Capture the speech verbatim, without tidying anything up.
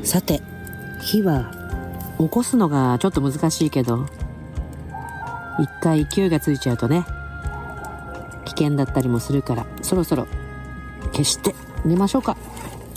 さて、火は起こすのがちょっと難しいけど、一回勢いがついちゃうとね、危険だったりもするから、そろそろ消してみましょうか。